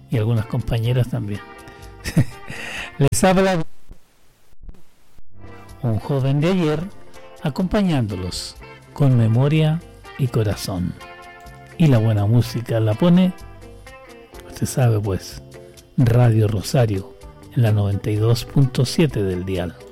y algunas compañeras también. Les habla un joven de ayer, acompañándolos con memoria y corazón. Y la buena música la pone, usted sabe pues, Radio Rosario en la 92.7 del dial.